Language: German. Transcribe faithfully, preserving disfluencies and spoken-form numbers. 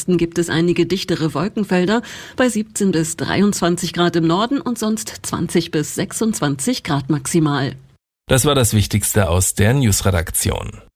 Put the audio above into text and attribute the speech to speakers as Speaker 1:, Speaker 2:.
Speaker 1: Westen gibt es einige dichtere Wolkenfelder bei siebzehn bis dreiundzwanzig Grad im Norden und sonst zwanzig bis sechsundzwanzig Grad maximal.
Speaker 2: Das war das Wichtigste aus der Newsredaktion.